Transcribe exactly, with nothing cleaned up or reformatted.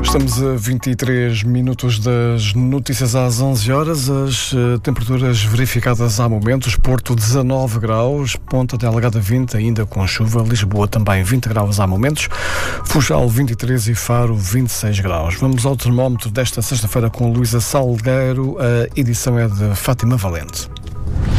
Estamos a vinte e três minutos das notícias às onze horas. As uh, temperaturas verificadas há momentos: Porto dezanove graus, Ponta Delgada vinte, ainda com chuva, Lisboa também vinte graus há momentos, Funchal vinte e três e Faro vinte e seis graus. Vamos ao termómetro desta sexta-feira com Luísa Salgueiro. A edição é de Fátima Valente.